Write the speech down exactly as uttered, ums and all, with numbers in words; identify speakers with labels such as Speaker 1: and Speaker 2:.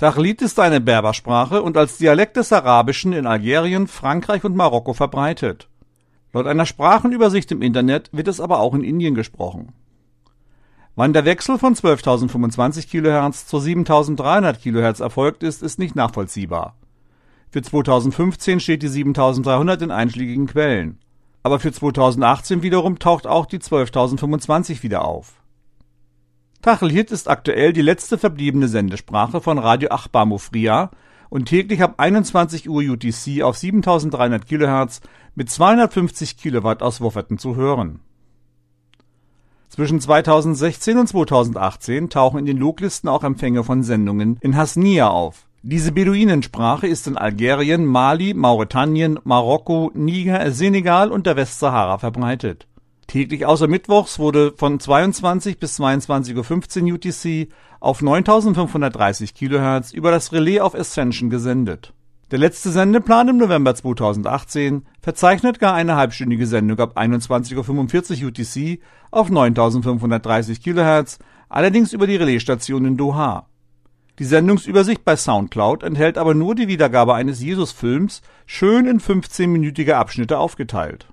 Speaker 1: Tachlit ist eine Berbersprache und als Dialekt des Arabischen in Algerien, Frankreich und Marokko verbreitet. Laut einer Sprachenübersicht im Internet wird es aber auch in Indien gesprochen. Wann der Wechsel von zwölftausendfünfundzwanzig Kilohertz zu siebentausenddreihundert Kilohertz erfolgt ist, ist nicht nachvollziehbar. Für zweitausendfünfzehn steht die siebentausenddreihundert in einschlägigen Quellen. Aber für zweitausendachtzehn wiederum taucht auch die zwölftausendfünfundzwanzig wieder auf. Tachlit ist aktuell die letzte verbliebene Sendesprache von Radio Akhbar Mufrija und täglich ab einundzwanzig Uhr U T C auf siebentausenddreihundert Kilohertz mit zweihundertfünfzig Kilowatt aus Wofferten zu hören. Zwischen zweitausendsechzehn und zweitausendachtzehn tauchen in den Loglisten auch Empfänge von Sendungen in Hasnia auf. Diese Beduinensprache ist in Algerien, Mali, Mauretanien, Marokko, Niger, Senegal und der Westsahara verbreitet. Täglich außer mittwochs wurde von zweiundzwanzig bis zweiundzwanzig Uhr fünfzehn U T C auf neuntausendfünfhundertdreißig Kilohertz über das Relais auf Ascension gesendet. Der letzte Sendeplan im November zweitausendachtzehn verzeichnet gar eine halbstündige Sendung ab einundzwanzig Uhr fünfundvierzig U T C auf neuntausendfünfhundertdreißig Kilohertz, allerdings über die Relaisstation in Doha. Die Sendungsübersicht bei Soundcloud enthält aber nur die Wiedergabe eines Jesus-Films, schön in fünfzehnminütige Abschnitte aufgeteilt.